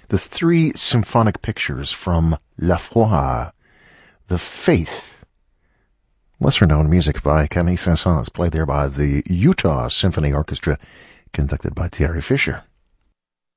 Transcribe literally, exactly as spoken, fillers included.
the three symphonic pictures from La Foi, The Faith. Lesser-known music by Camille Saint-Saëns, played there by the Utah Symphony Orchestra, conducted by Thierry Fisher.